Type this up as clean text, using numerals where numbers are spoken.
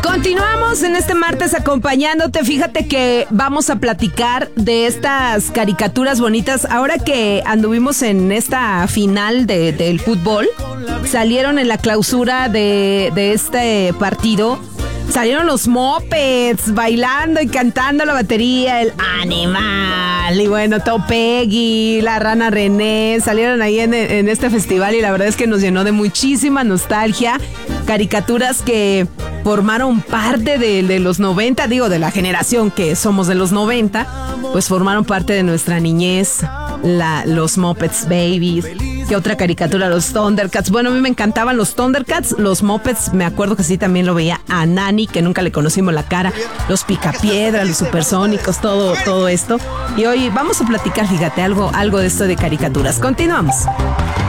Continuamos en este martes acompañándote. Fíjate que vamos a platicar de estas caricaturas bonitas. Ahora que anduvimos en esta final del fútbol, salieron en la clausura de este partido. Salieron los Muppets bailando y cantando la batería, el animal, y bueno, todo Peggy, la rana René, salieron ahí en este festival y la verdad es que nos llenó de muchísima nostalgia. Caricaturas que formaron parte de los 90, digo, de la generación que somos de los 90, pues formaron parte de nuestra niñez, los Muppets Babies. ¿Qué otra caricatura? Los Thundercats. Bueno, a mí me encantaban los Thundercats. Los Muppets, me acuerdo que sí, también lo veía. A Nani, que nunca le conocimos la cara. Los Picapiedra, los Supersónicos, todo esto. Y hoy vamos a platicar, fíjate, algo de esto de caricaturas. Continuamos.